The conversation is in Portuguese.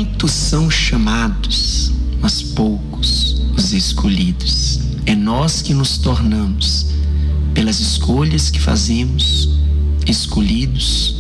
Muitos são chamados, mas poucos os escolhidos. É nós que nos tornamos, pelas escolhas que fazemos, escolhidos